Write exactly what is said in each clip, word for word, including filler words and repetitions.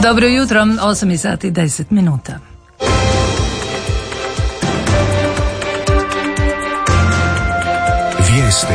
Dobro jutro, osam sati i deset minuta. Vijesti.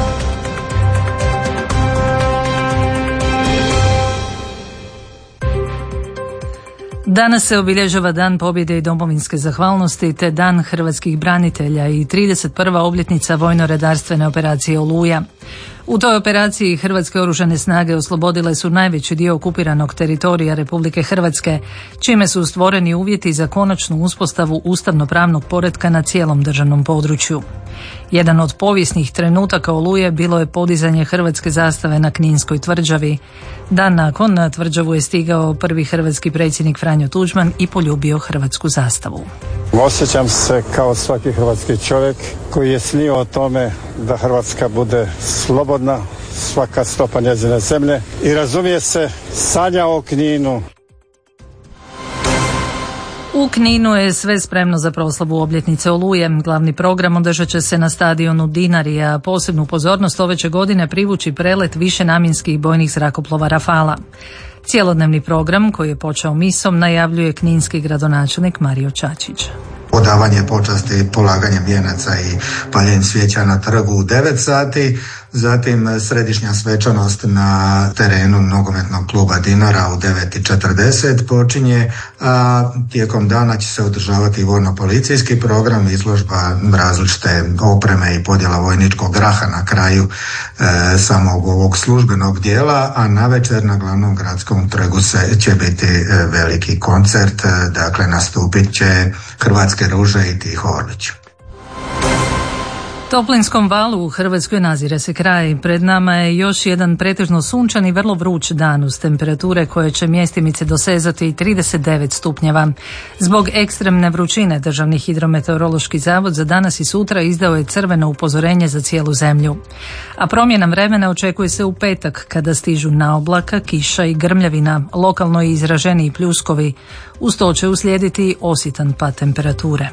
Danas se obilježava Dan pobjede i domovinske zahvalnosti te Dan hrvatskih branitelja i trideset prva obljetnica vojno-redarstvene operacije Oluja. U toj operaciji Hrvatske oružane snage oslobodile su najveći dio okupiranog teritorija Republike Hrvatske, čime su stvoreni uvjeti za konačnu uspostavu ustavno-pravnog poretka na cijelom državnom području. Jedan od povijesnih trenutaka Oluje bilo je podizanje hrvatske zastave na Kninskoj tvrđavi. Dan nakon na tvrđavu je stigao prvi hrvatski predsjednik Franjo Tuđman i poljubio hrvatsku zastavu. Osjećam se kao svaki hrvatski čovjek koji je snio o tome da Hrvatska bude slobodna, svaka stopa njezine zemlje i razumije se, sanja o Kninu. U Kninu je sve spremno za proslavu obljetnice Oluje. Glavni program održat će se na stadionu Dinari, a posebnu pozornost ove će godine privući prelet višenamjenskih bojnih zrakoplova Rafala. Cijelodnevni program, koji je počeo misom, najavljuje kninski gradonačelnik Mario Čačić. Odavanje počasti polaganjem vijenaca i paljenjem svijeća na trgu u devet sati, zatim središnja svečanost na terenu nogometnog kluba Dinara u devet i četrdeset počinje, a tijekom dana će se održavati vojno-policijski program, izložba različite opreme i podjela vojničkog graha na kraju e, samog ovog službenog dijela, a navečer na glavnom gradskom trgu se, će biti e, veliki koncert, e, dakle nastupit će Hrvatske ruže i Tiho Orlić. Toplinskom valu u Hrvatskoj nazire se kraj. Pred nama je još jedan pretežno sunčan i vrlo vruć dan uz temperature koje će mjestimice dosezati trideset devet stupnjeva. Zbog ekstremne vrućine Državni hidrometeorološki zavod za danas i sutra izdao je crveno upozorenje za cijelu zemlju. A promjena vremena očekuje se u petak kada stižu naoblaka, kiša i grmljavina, lokalno i izraženiji pljuskovi. Uz to će uslijediti osjetan pad temperature.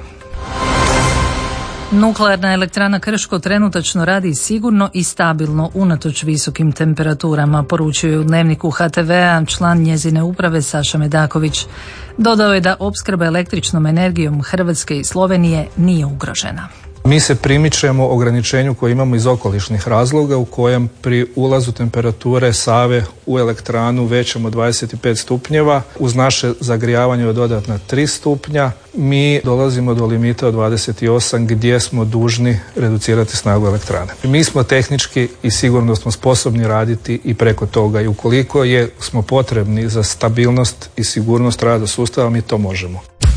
Nuklearna elektrana Krško trenutačno radi sigurno i stabilno unatoč visokim temperaturama, poručuje u dnevniku H T V-a član njezine uprave Saša Medaković. Dodao je da opskrba električnom energijom Hrvatske i Slovenije nije ugrožena. Mi se primičemo ograničenju koje imamo iz okolišnih razloga u kojem pri ulazu temperature Save u elektranu većom od dvadeset pet stupnjeva uz naše zagrijavanje od dodatna tri stupnja mi dolazimo do limita od dvadeset osam gdje smo dužni reducirati snagu elektrane. Mi smo tehnički i sigurno smo sposobni raditi i preko toga i ukoliko je smo potrebni za stabilnost i sigurnost rada sustava mi to možemo.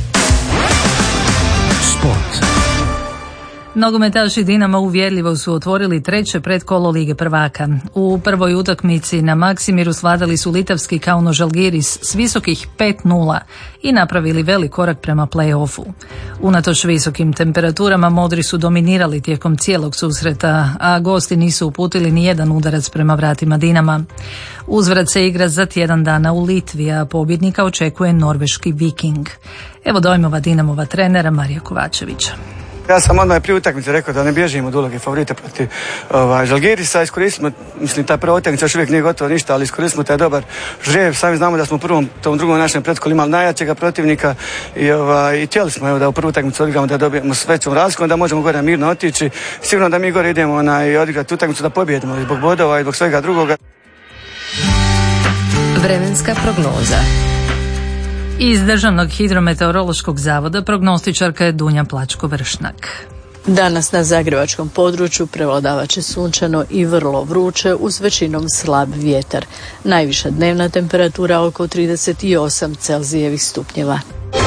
Sport. Nogometaši Dinama uvjerljivo su otvorili treće predkolo Lige prvaka. U prvoj utakmici na Maksimiru svladali su litavski Kauno Žalgiris s visokih pet nula i napravili velik korak prema play-offu. Unatoč visokim temperaturama modri su dominirali tijekom cijelog susreta, a gosti nisu uputili ni jedan udarac prema vratima Dinama. Uzvrat se igra za tjedan dana u Litvi, a pobjednika očekuje norveški Viking. Evo dojmova Dinamova trenera Marija Kovačevića. Ja sam odmah prije utakmice rekao da ne bježimo od uloge favorita protiv ovaj, Žalgirisa. Iskoristimo, mislim, ta prva utakmica još uvijek nije gotovo ništa, ali iskoristimo taj dobar žrijeb. Sami znamo da smo u prvom, tom drugom našem pretkolu imali najjačega protivnika i, ovaj, i htjeli smo evo, da u prvu utakmicu odigramo da dobijemo s većom razlikom, da možemo gore mirno otići. Sigurno da mi gore idemo ona, i odigrati utakmicu da pobjedimo zbog bodova i zbog svega drugoga. Vremenska prognoza. Iz Državnog hidrometeorološkog zavoda prognostičarka je Dunja Plačko-Vršnak. Danas na zagrebačkom području prevladavat će sunčano i vrlo vruće uz većinom slab vjetar. Najviša dnevna temperatura oko trideset osam Celzijevih stupnjeva.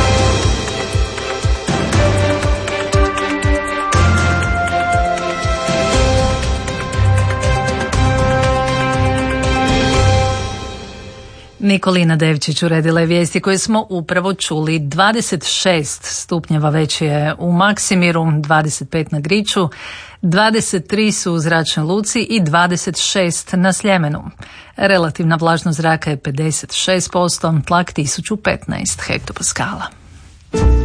Nikolina Devčić uredila je vijesti koje smo upravo čuli. dvadeset šest stupnjeva već je u Maksimiru, dvadeset pet na Griču, dvadeset tri su u Zračnoj luci i dvadeset šest na Sljemenu. Relativna vlažnost zraka je pedeset šest posto, tlak tisuću petnaest hektopaskala.